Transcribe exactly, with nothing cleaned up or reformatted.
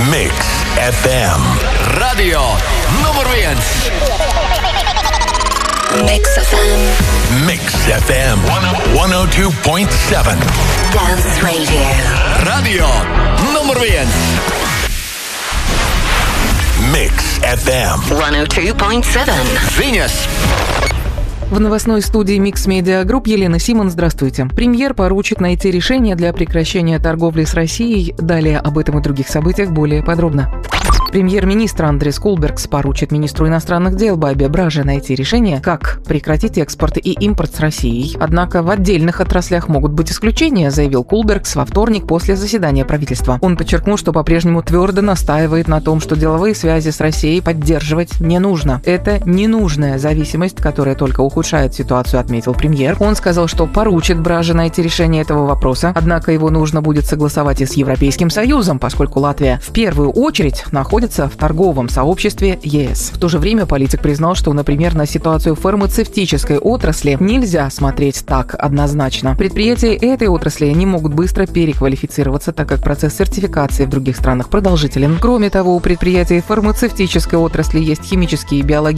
Mix эф эм. Radio nummer viens. Mix эф эм. Mix эф эм сто два и семь. Dance Radio. Radio nummer viens. Mix эф эм. сто два и семь. Viņas. В новостной студии Mix Media Group Елена Симон, здравствуйте. Премьер поручит найти решение для прекращения торговли с Россией. Далее об этом и других событиях более подробно. Премьер-министр Андрес Кулбергс поручит министру иностранных дел Бабе Браже найти решение, как прекратить экспорт и импорт с Россией. Однако в отдельных отраслях могут быть исключения, заявил Кулбергс во вторник после заседания правительства. Он подчеркнул, что по-прежнему твердо настаивает на том, что деловые связи с Россией поддерживать не нужно. Это ненужная зависимость, которая только ухудшает ситуацию, отметил премьер. Он сказал, что поручит Браже найти решение этого вопроса, однако его нужно будет согласовать и с Европейским Союзом, поскольку Латвия в первую очередь находится в торговом сообществе ЕС. В то же время политик признал, что, например, на ситуацию в фармацевтической отрасли нельзя смотреть так однозначно. Предприятия этой отрасли не могут быстро переквалифицироваться, так как процесс сертификации в других странах продолжителен. Кроме того, у предприятий фармацевтической отрасли есть химические и биологические